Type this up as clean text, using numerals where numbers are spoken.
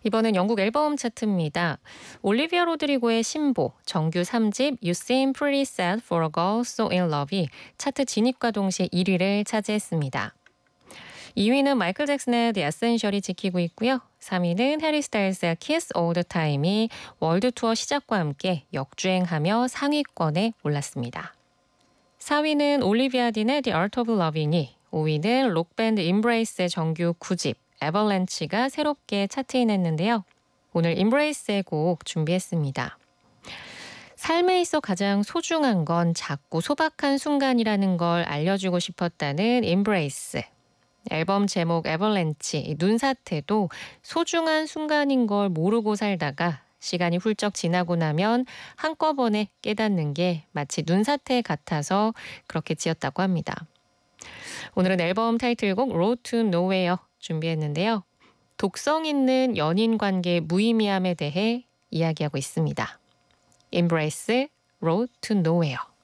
이번엔 영국 앨범 차트입니다. 올리비아 로드리고의 신보, 정규 3집 You Seem Pretty Sad for a Girl So in Love이 차트 진입과 동시에 1위를 차지했습니다. 2위는 마이클 잭슨의 The Essential이 지키고 있고요. 3위는 해리 스타일스의 Kiss All the Time이 월드 투어 시작과 함께 역주행하며 상위권에 올랐습니다. 4위는 올리비아 딘의 The Art of Loving이, 5위는 록밴드 Embrace의 정규 9집 Avalanche가 새롭게 차트인했는데요. 오늘 Embrace의 곡 준비했습니다. 삶에 있어 가장 소중한 건 작고 소박한 순간이라는 걸 알려주고 싶었다는 Embrace. 앨범 제목 Avalanche, 눈사태도 소중한 순간인 걸 모르고 살다가 시간이 훌쩍 지나고 나면 한꺼번에 깨닫는 게 마치 눈사태 같아서 그렇게 지었다고 합니다. 오늘은 앨범 타이틀곡 Road to Nowhere 준비했는데요. 독성 있는 연인 관계의 무의미함에 대해 이야기하고 있습니다. Embrace, Road to Nowhere.